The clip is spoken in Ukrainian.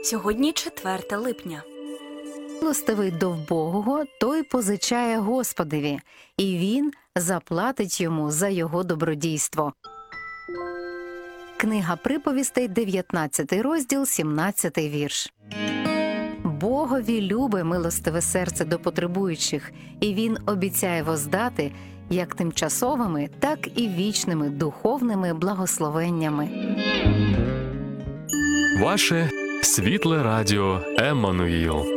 Сьогодні 4 липня. Милостивий до вбогого, той позичає Господеві, і він заплатить йому за його добродійство. Книга приповістей, 19 розділ, 17 вірш. Богові любе милостиве серце до потребуючих, і він обіцяє воздати як тимчасовими, так і вічними духовними благословеннями. Ваше світле радіо Еммануїл.